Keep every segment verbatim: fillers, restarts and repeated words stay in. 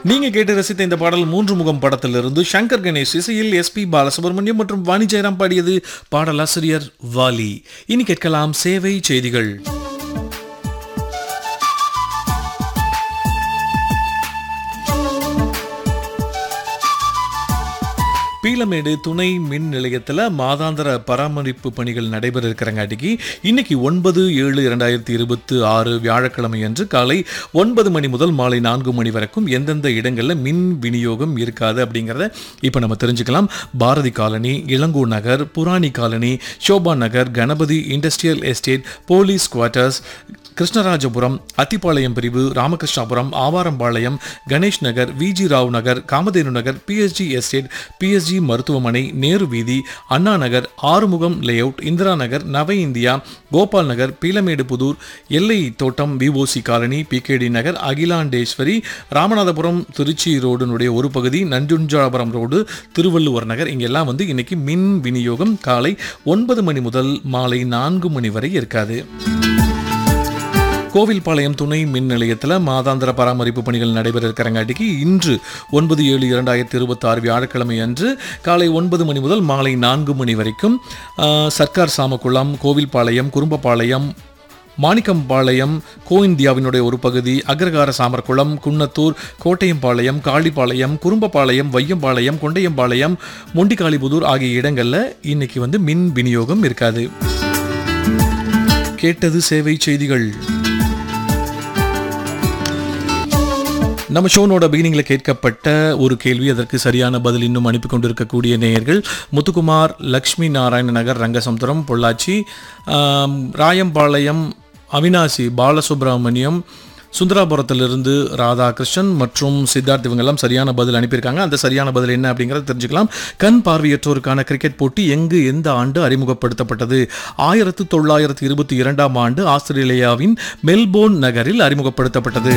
நீங்க கேட்டு ரசித்த இந்த பாடல் மூன்று முகம் படத்திலிருந்து சங்கர் கணேஷ் இசையில் எஸ் பி பாலசுப்ரமணியம் மற்றும் வாணி ஜெயராம் பாடியது. பாடலாசிரியர் வாலி. இனி கேட்கலாம் சேவை செய்திகள். பீளமேடு துணை மின் நிலையத்தில் மாதாந்திர பராமரிப்பு பணிகள் நடைபெற இருக்கிறங்காட்டிக்கு இன்னைக்கு ஒன்பது ஏழு இரண்டாயிரத்தி இருபத்தி ஆறு வியாழக்கிழமை அன்று காலை ஒன்பது மணி முதல் மாலை நான்கு மணி வரைக்கும் எந்தெந்த இடங்களில் மின் விநியோகம் இருக்காது அப்படிங்கிறத இப்போ நம்ம தெரிஞ்சுக்கலாம். பாரதி காலனி, இளங்கோ நகர், புராணி காலனி, சோபா நகர், Ganapathi industrial estate, police quarters, Krishnarajapuram, Athipalayam பிரிவு, ராமகிருஷ்ணாபுரம், ஆவாரம்பாளையம், கணேஷ் நகர், விஜி ராவ் நகர், காமதேனு நகர், பிஎஸ்ஜி எஸ்டேட், பிஎஸ்ஜி மருத்துவமனை, நேரு வீதி, அண்ணா நகர், ஆறுமுகம் லேஅவுட், இந்திரா நகர், நவ இந்தியா, கோபால் நகர், பீளமேடு புதூர், எல்லை தோட்டம், விஓசி காலனி, பிகேடி நகர், அகிலாண்டேஸ்வரி, ராமநாதபுரம் திருச்சி ரோடுனுடைய ஒரு பகுதி, நஞ்சுஞ்சாபுரம் ரோடு, திருவள்ளுவர் நகர், இங்கெல்லாம் வந்து இன்னைக்கு மின் விநியோகம் காலை ஒன்பது மணி முதல் மாலை நான்கு மணி வரை இருக்காது. கோவில்பாளையம் துணை மின் நிலையத்தில் மாதாந்திர பராமரிப்பு பணிகள் நடைபெற இருக்கிறங்காட்டிக்கு இன்று ஒன்பது ஏழு இரண்டாயிரத்தி இருபத்தி ஆறு வியாழக்கிழமை அன்று காலை ஒன்பது மணி முதல் மாலை நான்கு மணி வரைக்கும் சர்க்கார் சாமக்குளம், கோவில்பாளையம், குறும்பபாளையம், மாணிக்கம்பாளையம், கோ இந்தியாவினுடைய ஒரு பகுதி, அக்ரகார சாமர்குளம், குன்னத்தூர், கோட்டையம்பாளையம், காளிப்பாளையம், குறும்பபாளையம், வையம்பாளையம், கொண்டையம்பாளையம், மொண்டிகாளிபுதூர் ஆகிய இடங்களில் இன்னைக்கு வந்து மின் விநியோகம் இருக்காது. கேட்டது சேவை செய்திகள். நம்ம ஷோனோட பிகினிங்கில் கேட்கப்பட்ட ஒரு கேள்வி, அதற்கு சரியான பதில் இன்னும் அனுப்பி கொண்டிருக்கக்கூடிய நேயர்கள் முத்துக்குமார், லக்ஷ்மி நாராயண நகர், ரங்கசமுத்திரம், பொள்ளாச்சி, ராயம்பாளையம், அவினாசி, பாலசுப்ரமணியம், சுந்தராபுரத்திலிருந்து ராதாகிருஷ்ணன் மற்றும் சித்தார்த் இவங்கெல்லாம் சரியான பதில் அனுப்பியிருக்காங்க. அந்த சரியான பதில் என்ன அப்படிங்கிறத தெரிஞ்சுக்கலாம். கண் பார்வையற்றோருக்கான கிரிக்கெட் போட்டி எங்கு எந்த ஆண்டு அறிமுகப்படுத்தப்பட்டது? ஆயிரத்தி தொள்ளாயிரத்தி இருபத்தி இரண்டாம் ஆண்டு ஆஸ்திரேலியாவின் மெல்போர்ன் நகரில் அறிமுகப்படுத்தப்பட்டது.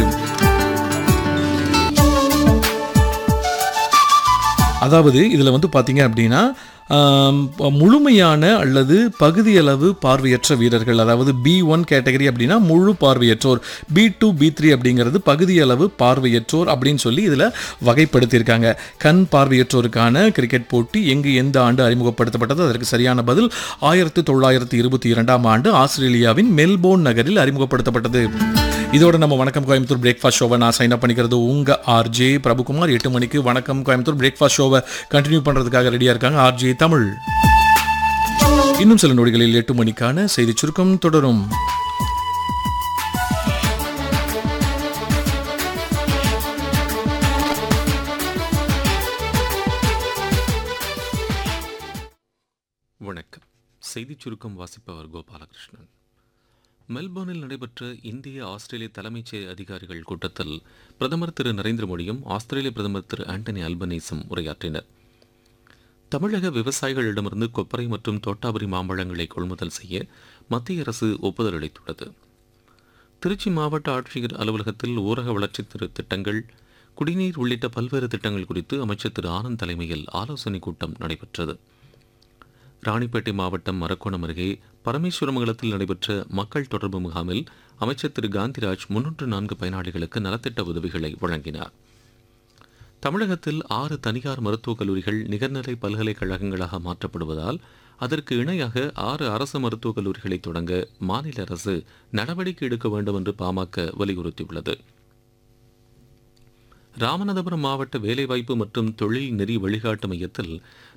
அதாவது இதில் வந்து பார்த்தீங்க அப்படின்னா முழுமையான அல்லது பகுதியளவு பார்வையற்ற வீரர்கள், அதாவது பி ஒன் கேட்டகரி அப்படின்னா முழு பார்வையற்றோர், பி டூ பி த்ரீ அப்படிங்கிறது பகுதியளவு பார்வையற்றோர் அப்படின்னு சொல்லி இதில் வகைப்படுத்தியிருக்காங்க. கண் பார்வையற்றோருக்கான கிரிக்கெட் போட்டி எங்கு எந்த ஆண்டு அறிமுகப்படுத்தப்பட்டது? அதற்கு சரியான பதில் ஆயிரத்தி தொள்ளாயிரத்தி இருபத்தி இரண்டாம் ஆண்டு ஆஸ்திரேலியாவின் மெல்போர்ன் நகரில் அறிமுகப்படுத்தப்பட்டது. இதோட நம்ம வணக்கம் கோயம்புத்தூர் பிரேக்ஃபாஸ்ட் ஷோவை நான் சைன் அப் பண்ணிக்கிறது உங்கள் ஆர்ஜே பிரபுகுமார். எட்டு மணிக்கு வணக்கம் கோயம்புத்தூர் பிரேக்ஃபாஸ்ட் ஷோவை கண்டினியூ பண்ணுறதுக்காக ரெடியாக இருக்காங்க ஆர்ஜே தமிழ். இன்னும் சில நொடிகளில் எட்டு மணிக்கான செய்தி சுருக்கம் தொடரும். வணக்கம். செய்தி சுருக்கம் வாசிப்பவர் கோபாலகிருஷ்ணன். மெல்போர்னில் நடைபெற்ற இந்திய ஆஸ்திரேலிய தலைமைச் அதிகாரிகள் கூட்டத்தில் பிரதமர் திரு நரேந்திர மோடியும் ஆஸ்திரேலிய பிரதமர் திரு ஆண்டனி அல்பனீஸும் உரையாற்றினர். தமிழக விவசாயிகளிடமிருந்து கொப்பரை மற்றும் தோட்டாபுரி மாம்பழங்களை கொள்முதல் செய்ய மத்திய அரசு ஒப்புதல் அளித்துள்ளது. திருச்சி மாவட்ட ஆட்சியர் அலுவலகத்தில் ஊரக வளர்ச்சி திட்டங்கள், குடிநீர் உள்ளிட்ட பல்வேறு திட்டங்கள் குறித்து அமைச்சர் திரு ஆனந்த் தலைமையில் ஆலோசனைக் கூட்டம் நடைபெற்றது. ராணிப்பேட்டை மாவட்டம் மரக்கோணம் அருகே பரமேஸ்வரமங்கலத்தில் நடைபெற்ற மக்கள் தொடர்பு முகாமில் அமைச்சர் திரு காந்திராஜ் முன்னூற்று நான்கு பயனாளிகளுக்கு நலத்திட்ட உதவிகளை வழங்கினார். தமிழகத்தில் ஆறு தனியார் மருத்துவக் கல்லூரிகள் நிகர்நிலை பல்கலைக்கழகங்களாக மாற்றப்படுவதால் அதற்கு இணையாக ஆறு அரசு மருத்துவக் கல்லூரிகளை தொடங்க மாநில அரசு நடவடிக்கை எடுக்க வேண்டும் என்று பாமக வலியுறுத்தியுள்ளது. ராமநாதபுரம் மாவட்ட வேலைவாய்ப்பு மற்றும் தொழில் நெறி வழிகாட்டு மையத்தில்